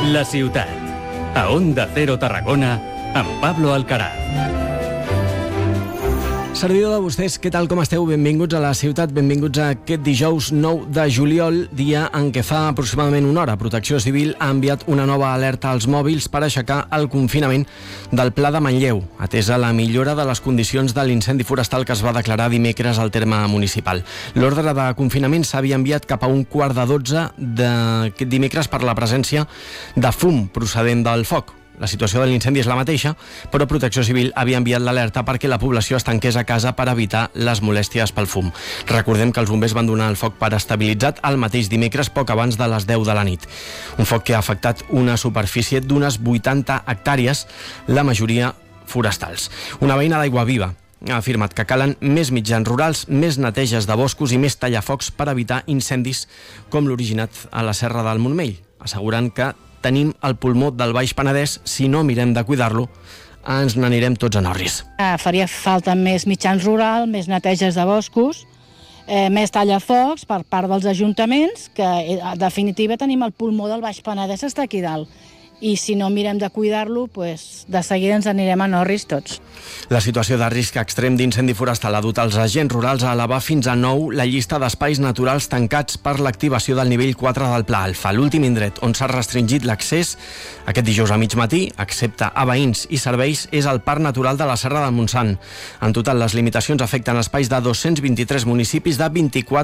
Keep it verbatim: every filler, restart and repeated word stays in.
La ciutat. A Onda Cero Tarragona, amb Pablo Alcaraz. Servidor de vostès, què tal, com esteu? Benvinguts a la ciutat, benvinguts a aquest dijous nou de juliol, dia en què fa aproximadament una hora Protecció Civil ha enviat una nova alerta als mòbils per aixecar el confinament del Pla de Manlleu, atesa la millora de les condicions de l'incendi forestal que es va declarar dimecres al terme municipal. L'ordre de confinament s'havia enviat cap a un quart de dotze d'aquest dimecres per la presència de fum procedent del foc. La situació de l'incendi és la mateixa, però Protecció Civil havia enviat l'alerta perquè la població es tanqués a casa per evitar les molèsties pel fum. Recordem que els bombers van donar el foc per estabilitzat el mateix dimecres poc abans de les deu de la nit. Un foc que ha afectat una superfície d'unes vuitanta hectàrees, la majoria forestals. Una veïna d'Aiguaviva ha afirmat que calen més mitjans rurals, més neteges de boscos i més tallafocs per evitar incendis com l'originat a la Serra del Montmell, assegurant que tenim el pulmó del Baix Penedès, si no mirem de cuidar-lo, ens n'anirem tots en orris. Eh, faria falta més mitjans rurals, més neteges de boscos, eh, més tallafocs per part dels ajuntaments, que en definitiva tenim el pulmó del Baix Penedès està aquí dalt. I si no mirem de cuidar-lo, pues, de seguida ens anirem en orris tots. La situació de risc extrem d'incendi forestal ha dut els agents rurals a elevar fins a nou la llista d'espais naturals tancats per l'activació del nivell quatre del Pla Alfa. L'últim indret on s'ha restringit l'accés aquest dijous a mig matí, excepte a veïns i serveis, és el Parc Natural de la Serra del Montsant. En total, les limitacions afecten espais de dos-cents vint-i-tres municipis de vint-i-quatre